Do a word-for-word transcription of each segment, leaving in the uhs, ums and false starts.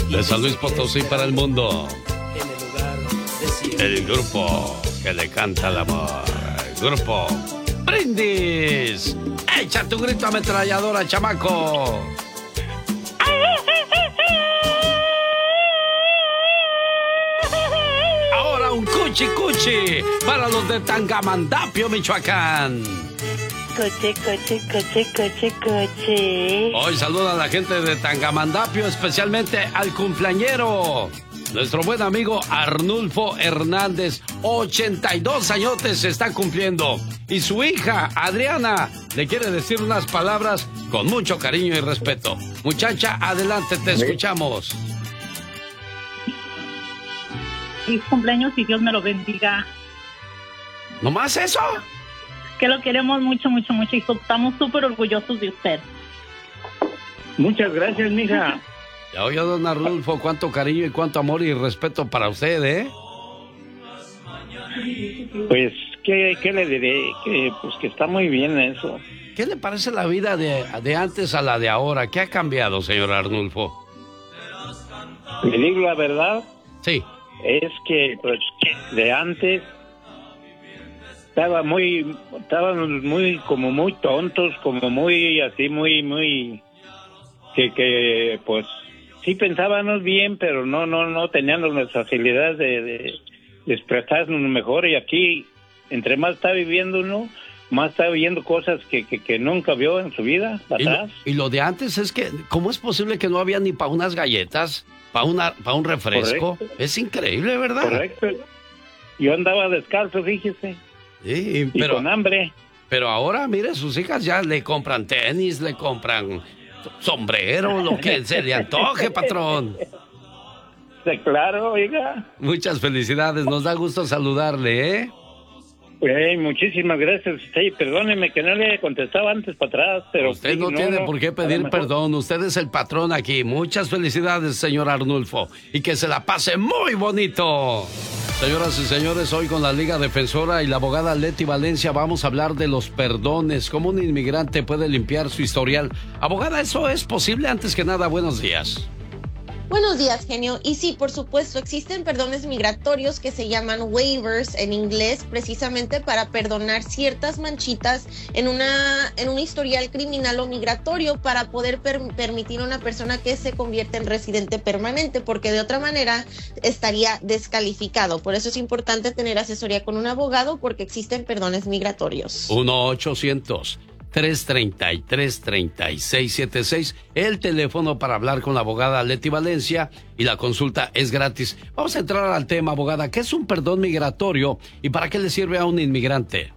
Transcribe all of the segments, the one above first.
De San Luis Potosí para el mundo. En el lugar de siempre. El grupo que le canta el amor. El grupo Brindis. Echa tu grito ametralladora, chamaco. Ahora un cuchi cuchi para los de Tangamandapio, Michoacán. Coche, coche, coche, coche, coche. Hoy saluda a la gente de Tangamandapio, especialmente al cumpleañero, nuestro buen amigo Arnulfo Hernández. ochenta y dos añotes se está cumpliendo. Y su hija, Adriana, le quiere decir unas palabras con mucho cariño y respeto. Muchacha, adelante, te escuchamos. Feliz cumpleaños y Dios me lo bendiga. ¿No más eso? Que lo queremos mucho, mucho, mucho y estamos súper orgullosos de usted. Muchas gracias, mija. Ya oye, don Arnulfo, cuánto cariño y cuánto amor y respeto para usted, ¿eh? Pues, ¿qué, qué le diré? Que, pues que está muy bien eso. ¿Qué le parece la vida de, de antes a la de ahora? ¿Qué ha cambiado, señor Arnulfo? Le digo la verdad. Sí. Es que, pues, de antes estaba muy, estaban muy, como muy tontos, como muy, así, muy, muy, que, que, pues, sí pensábamos bien, pero no, no, no teníamos las facilidades de, de, de expresarnos mejor. Y aquí, entre más está viviendo uno, más está viendo cosas que, que, que nunca vio en su vida, atrás. Y lo, y lo de antes es que, ¿cómo es posible que no había ni para unas galletas, para una, para un refresco? Correcto. Es increíble, ¿verdad? Correcto. Yo andaba descalzo, fíjese. Sí, Y pero, con hambre. pero ahora, mire, sus hijas ya le compran tenis, le compran sombrero, lo que se le antoje, patrón. Sí, claro, oiga. Muchas felicidades, nos da gusto saludarle, ¿eh? Hey, muchísimas gracias. Sí, perdóneme que no le contestaba antes para atrás, pero... Usted sí, no, no tiene no, por qué a lo pedir mejor. perdón, usted es el patrón aquí. Muchas felicidades, señor Arnulfo, y que se la pase muy bonito. Señoras y señores, hoy con la Liga Defensora y la abogada Leti Valencia vamos a hablar de los perdones, cómo un inmigrante puede limpiar su historial. Abogada, ¿eso es posible? Antes que nada, buenos días. Buenos días, genio. Y sí, por supuesto, existen perdones migratorios que se llaman waivers en inglés, precisamente para perdonar ciertas manchitas en una en un historial criminal o migratorio para poder per permitir a una persona que se convierta en residente permanente, porque de otra manera estaría descalificado. Por eso es importante tener asesoría con un abogado, porque existen perdones migratorios. uno ochocientos, tres treinta y tres, treinta y seis setenta y seis, el teléfono para hablar con la abogada Leti Valencia, y la consulta es gratis. Vamos a entrar al tema, abogada. ¿Qué es un perdón migratorio y para qué le sirve a un inmigrante?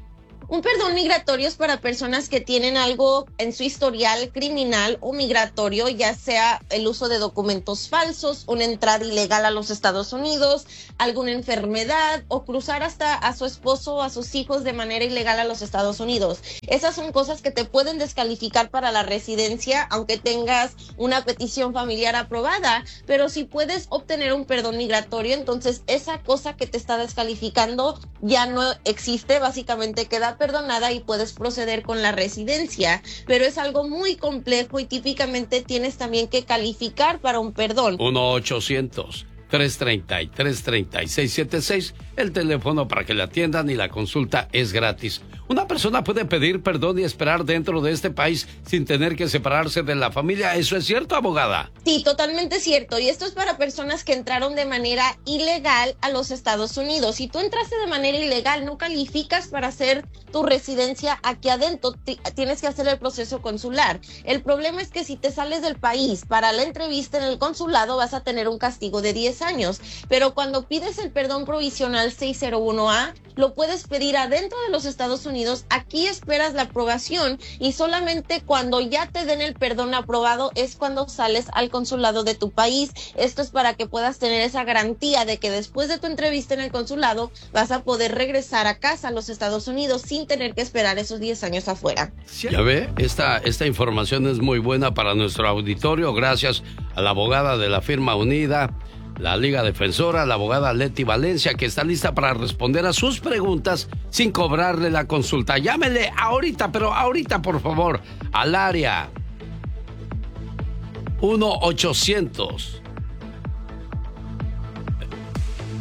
Un perdón migratorio es para personas que tienen algo en su historial criminal o migratorio, ya sea el uso de documentos falsos, una entrada ilegal a los Estados Unidos, alguna enfermedad o cruzar hasta a su esposo o a sus hijos de manera ilegal a los Estados Unidos. Esas son cosas que te pueden descalificar para la residencia, aunque tengas una petición familiar aprobada, pero si puedes obtener un perdón migratorio, entonces esa cosa que te está descalificando ya no existe, básicamente queda perdonada y puedes proceder con la residencia, pero es algo muy complejo y típicamente tienes también que calificar para un perdón. uno ochocientos, tres treinta y tres, treinta y seis setenta y seis, el teléfono para que le atiendan y la consulta es gratis. Una persona puede pedir perdón y esperar dentro de este país sin tener que separarse de la familia. ¿Eso es cierto, abogada? Sí, totalmente cierto. Y esto es para personas que entraron de manera ilegal a los Estados Unidos. Si tú entraste de manera ilegal, no calificas para hacer tu residencia aquí adentro. T- tienes que hacer el proceso consular. El problema es que si te sales del país para la entrevista en el consulado, vas a tener un castigo de diez años. Pero cuando pides el perdón provisional seiscientos uno A, lo puedes pedir adentro de los Estados Unidos. Aquí esperas la aprobación y solamente cuando ya te den el perdón aprobado es cuando sales al consulado de tu país. Esto es para que puedas tener esa garantía de que después de tu entrevista en el consulado vas a poder regresar a casa a los Estados Unidos sin tener que esperar esos diez años afuera. Ya ve, esta, esta información es muy buena para nuestro auditorio, gracias a la abogada de la firma unida, la Liga Defensora, la abogada Leti Valencia, que está lista para responder a sus preguntas sin cobrarle la consulta. Llámele ahorita, pero ahorita, por favor, al área uno ochocientos,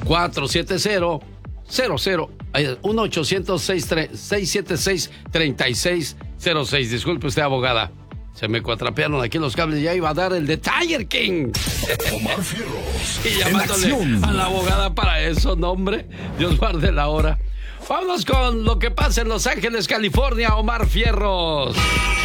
cuatro siete cero, cero cero, uno ochocientos, seiscientos setenta y seis, treinta y seis cero seis. Disculpe usted, abogada. Se me cuatrapearon aquí los cables. Ya iba a dar el de Tiger King. Omar Fierros. Y llamándole a la abogada para eso, no, hombre. Dios guarde la hora. Vámonos con lo que pasa en Los Ángeles, California. Omar Fierros.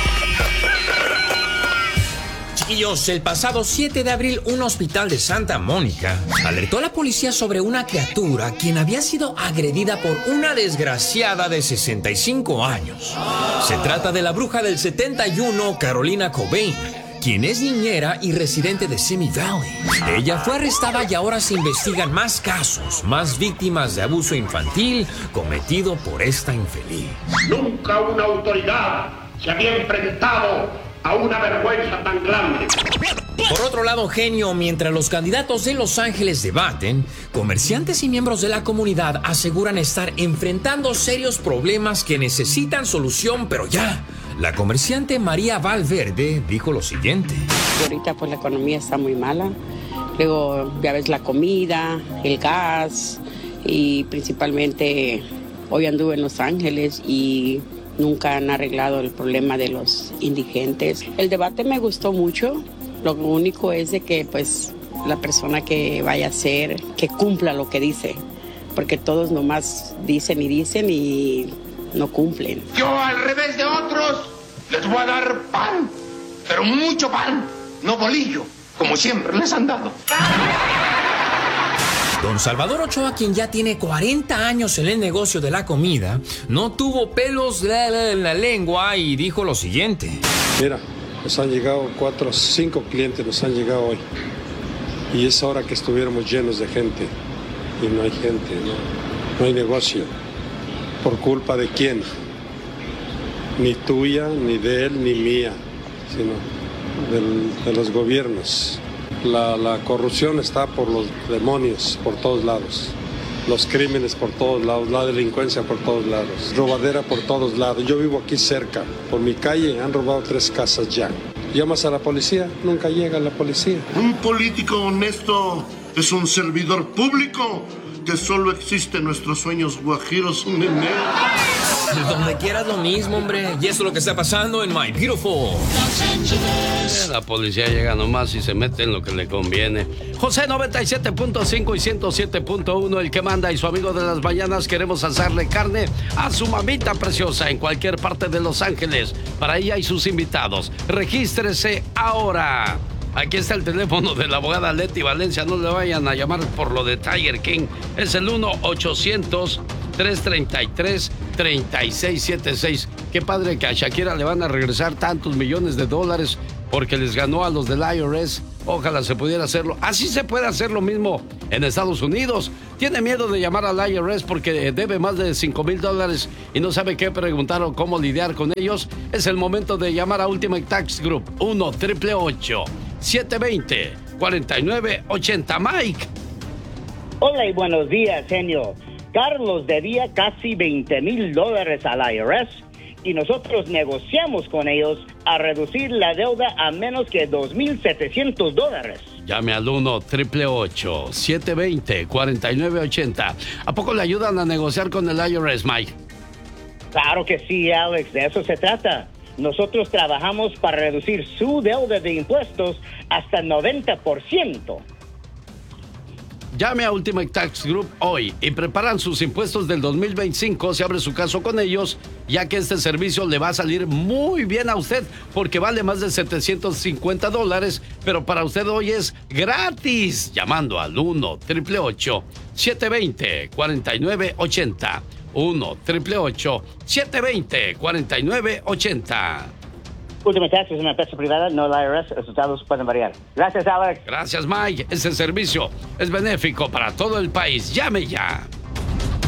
Chiquillos, el pasado siete de abril, un hospital de Santa Mónica alertó a la policía sobre una criatura quien había sido agredida por una desgraciada de sesenta y cinco años. Se trata de la bruja del setenta y uno, Carolina Cobain, quien es niñera y residente de Simi Valley. Ella fue arrestada y ahora se investigan más casos, más víctimas de abuso infantil cometido por esta infeliz. Nunca una autoridad se había enfrentado a una vergüenza tan grande. Por otro lado, genio, mientras los candidatos de Los Ángeles debaten, comerciantes y miembros de la comunidad aseguran estar enfrentando serios problemas que necesitan solución, pero ya. La comerciante María Valverde dijo lo siguiente. Ahorita pues la economía está muy mala. Luego ya ves la comida, el gas y principalmente hoy anduve en Los Ángeles y nunca han arreglado el problema de los indigentes. El debate me gustó mucho. Lo único es de que pues la persona que vaya a ser, que cumpla lo que dice. Porque todos nomás dicen y dicen y no cumplen. Yo al revés de otros les voy a dar pan, pero mucho pan, no bolillo, como siempre les han dado. Don Salvador Ochoa, quien ya tiene cuarenta años en el negocio de la comida, no tuvo pelos en la lengua y dijo lo siguiente. Mira, nos han llegado cuatro, cinco clientes, nos han llegado hoy. Y es hora que estuviéramos llenos de gente. Y no hay gente, no, no hay negocio. ¿Por culpa de quién? Ni tuya, ni de él, ni mía, sino del, de los gobiernos. La, la corrupción está por los demonios, por todos lados. Los crímenes por todos lados, la delincuencia por todos lados, robadera por todos lados. Yo vivo aquí cerca, por mi calle han robado tres casas ya. Llamas a la policía, nunca llega la policía. Un político honesto es un servidor público que solo existe en nuestros sueños guajiros, nene. Donde quieras lo mismo, hombre. Y eso es lo que está pasando en My Beautiful. La policía llega nomás y se mete en lo que le conviene. José noventa y siete punto cinco y ciento siete punto uno, el que manda, y su amigo de las mañanas, queremos asarle carne a su mamita preciosa en cualquier parte de Los Ángeles. Para ella y sus invitados. Regístrese ahora. Aquí está el teléfono de la abogada Leti Valencia. No le vayan a llamar por lo de Tiger King. Es el uno ochocientos, tres treinta y tres, treinta y seis setenta y seis. Qué padre que a Shakira le van a regresar tantos millones de dólares porque les ganó a los del I R S. Ojalá se pudiera hacerlo. Así se puede hacer lo mismo en Estados Unidos. Tiene miedo de llamar al I R S porque debe más de cinco mil dólares y no sabe qué preguntar o cómo lidiar con ellos. Es el momento de llamar a Ultimate Tax Group. uno, ocho ocho ocho, siete dos cero, cuatro nueve ocho cero. Mike. Hola y buenos días, genio. Carlos debía casi veinte mil dólares al I R S y nosotros negociamos con ellos a reducir la deuda a menos que dos mil setecientos dólares. Llame al uno, ocho ocho ocho, siete dos cero, cuatro nueve ocho cero. ¿A poco le ayudan a negociar con el I R S, Mike? Claro que sí, Alex, de eso se trata. Nosotros trabajamos para reducir su deuda de impuestos hasta el noventa por ciento. Llame a Ultimate Tax Group hoy y preparan sus impuestos del dos mil veinticinco. Se abre su caso con ellos, ya que este servicio le va a salir muy bien a usted porque vale más de setecientos cincuenta dólares, pero para usted hoy es gratis. Llamando al uno, ocho ocho ocho, siete dos cero, cuatro nueve ocho cero. uno, ocho ocho ocho, siete dos cero, cuatro nueve ocho cero. Ultimate Tax es una empresa privada, no el I R S. Los resultados pueden variar. Gracias, Alex. Gracias, Mike. Este servicio es benéfico para todo el país. Llame ya.